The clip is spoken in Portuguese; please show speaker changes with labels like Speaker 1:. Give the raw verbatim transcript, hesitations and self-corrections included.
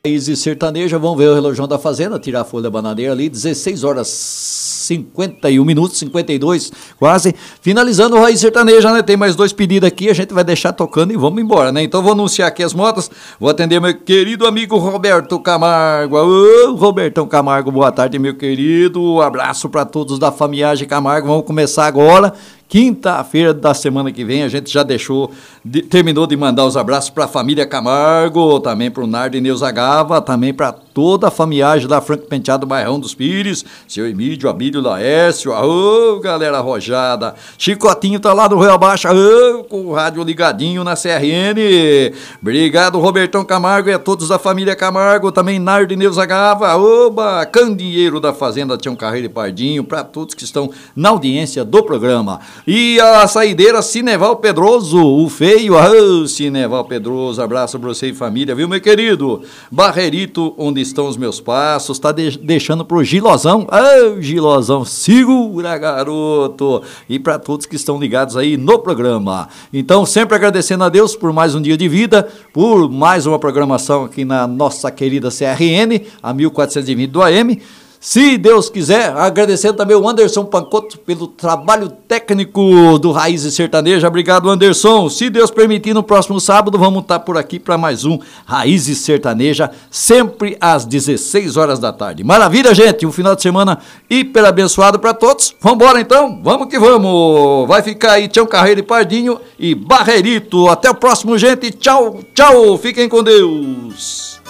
Speaker 1: Raízes Sertaneja, vamos ver o relógio da fazenda, tirar a folha bananeira ali, dezesseis horas cinquenta e um minutos, cinquenta e dois quase, finalizando o Raiz Sertaneja, né? Tem mais dois pedidos aqui, a gente vai deixar tocando e vamos embora, né? Então vou anunciar aqui as motos, vou atender meu querido amigo Roberto Camargo. Ô, Robertão Camargo, boa tarde, meu querido, um abraço para todos da Famiagem Camargo, vamos começar agora. Quinta-feira da semana que vem, a gente já deixou, de, terminou de mandar os abraços para a família Camargo, também para o Nardo e Neuza Gava, também para toda a famiagem da Franco Penteado Bairrão dos Pires, seu Emílio, Abílio Laércio, ô, galera arrojada, Chicotinho tá lá do Rio Abaixo, ô, com o rádio ligadinho na C R N, obrigado Robertão Camargo e a todos da família Camargo, também Nardo e Neuza Gava, oba, Candinheiro da Fazenda Tião Carreiro e Pardinho, para todos que estão na audiência do programa. E a saideira Cineval Pedroso, o feio, ah, Cineval Pedroso, abraço pra você e família, viu, meu querido? Barreirito, onde estão os meus passos, tá de deixando pro Gilozão, ah, Gilozão, segura, garoto, e para todos que estão ligados aí no programa. Então, sempre agradecendo a Deus por mais um dia de vida, por mais uma programação aqui na nossa querida C R N, a mil quatrocentos e vinte do A M. Se Deus quiser, agradecendo também o Anderson Pancoto pelo trabalho técnico do Raízes Sertaneja. Obrigado, Anderson. Se Deus permitir, no próximo sábado vamos estar por aqui para mais um Raízes Sertaneja, sempre às dezesseis horas da tarde. Maravilha, gente. Um final de semana hiper abençoado para todos. Vambora então, vamos que vamos. Vai ficar aí Tião Carreiro e Pardinho e Barreirito. Até o próximo, gente. Tchau, tchau. Fiquem com Deus.